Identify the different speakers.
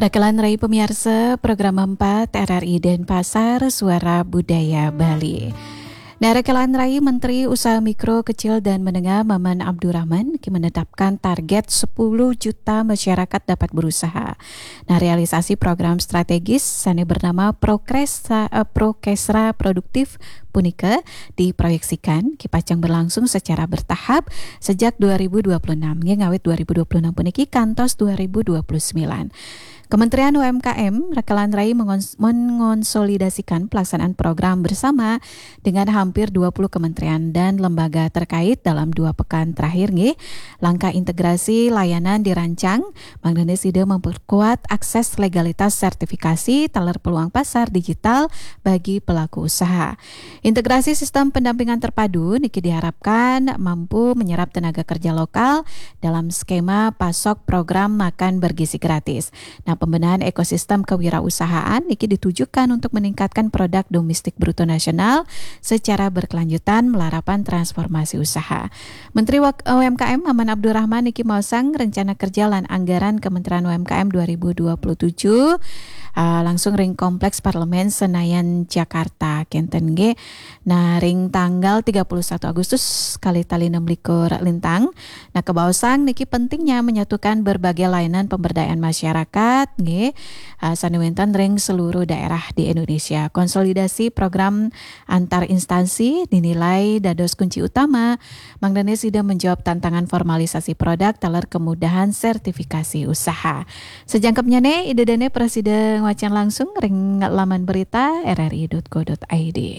Speaker 1: Perkelan Rai pemirsa program 4 RRI Denpasar Suara Budaya Bali. Rekelan Rai Menteri Usaha Mikro, Kecil dan Menengah Maman Abdurrahman menetapkan target 10 juta masyarakat dapat berusaha. Realisasi program strategis sane bernama Prokesra Produktif Punika diproyeksikan kipacang berlangsung secara bertahap sejak 2026 ngawit 2026 puniki kantos 2029. Kementerian UMKM Rekelan Rai mengonsolidasikan pelaksanaan program bersama dengan hampir 20 kementerian dan lembaga terkait dalam 2 pekan terakhir nggih. Langkah integrasi layanan dirancang mangdene sida memperkuat akses legalitas sertifikasi taler peluang pasar digital bagi pelaku usaha. Integrasi sistem pendampingan terpadu niki diharapkan mampu menyerap tenaga kerja lokal dalam skema pasok program makan bergizi gratis. Pembenahan ekosistem kewirausahaan niki ditujukan untuk meningkatkan produk domestik bruto nasional secara berkelanjutan melarapan transformasi usaha. Menteri UMKM Maman Abdurrahman niki mausang rencana kerja lan anggaran Kementerian UMKM 2027 langsung ring kompleks Parlemen Senayan Jakarta kenten ge. Ring tanggal 31 Agustus kali tali 26 lintang. Kebausang niki pentingnya menyatukan berbagai layanan pemberdayaan masyarakat nggih sanewentan ring seluruh daerah di Indonesia. Konsolidasi program antar instansi dinilai dados kunci utama mangdene sida menjawab tantangan formalisasi produk taler kemudahan sertifikasi usaha. Sejangkepnya idedene Presiden wacan langsung ring laman berita rri.co.id.